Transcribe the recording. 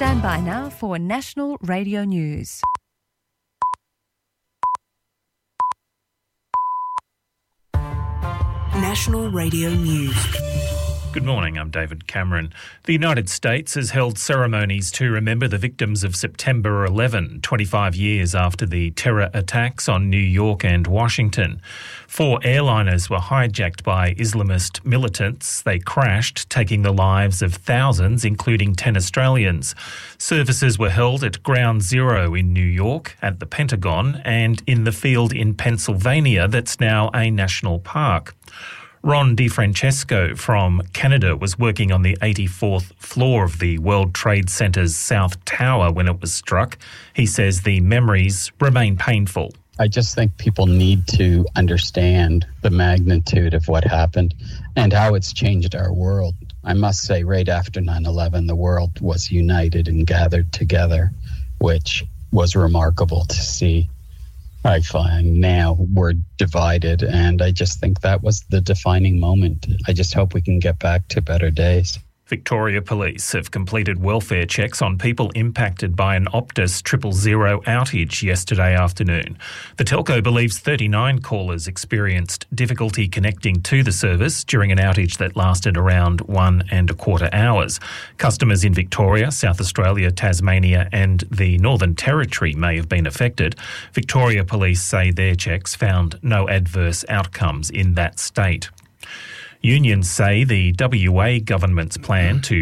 Stand by now for National Radio News. National Radio News. Good morning, I'm David Cameron. The United States has held ceremonies to remember the victims of September 11, 25 years after the terror attacks on New York and Washington. 4 airliners were hijacked by Islamist militants. They crashed, taking the lives of thousands, including 10 Australians. Services were held at Ground Zero in New York, at the Pentagon, and in the field in Pennsylvania that's now a national park. Ron DiFrancesco from Canada was working on the 84th floor of the World Trade Center's South Tower when it was struck. He says the memories remain painful. I just think people need to understand the magnitude of what happened and how it's changed our world. I must say, right after 9/11, the world was united and gathered together, which was remarkable to see. I find now we're divided, and I just think that was the defining moment. I just hope we can get back to better days. Victoria Police have completed welfare checks on people impacted by an Optus 000 outage yesterday afternoon. The telco believes 39 callers experienced difficulty connecting to the service during an outage that lasted around 1.25 hours. Customers in Victoria, South Australia, Tasmania and the Northern Territory may have been affected. Victoria Police say their checks found no adverse outcomes in that state. Unions say the WA government's plan to